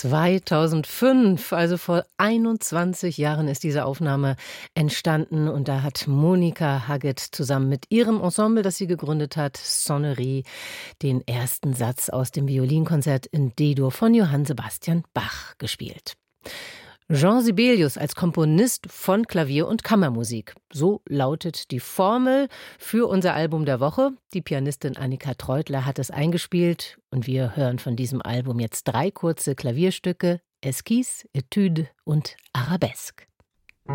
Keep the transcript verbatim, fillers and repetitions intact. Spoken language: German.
zweitausendfünf, also vor einundzwanzig Jahren ist diese Aufnahme entstanden und da hat Monika Haggett zusammen mit ihrem Ensemble, das sie gegründet hat, Sonnerie, den ersten Satz aus dem Violinkonzert in D-Dur von Johann Sebastian Bach gespielt. Jean Sibelius als Komponist von Klavier- und Kammermusik. So lautet die Formel für unser Album der Woche. Die Pianistin Annika Treutler hat es eingespielt und wir hören von diesem Album jetzt drei kurze Klavierstücke: Esquisse, Etude und Arabesque.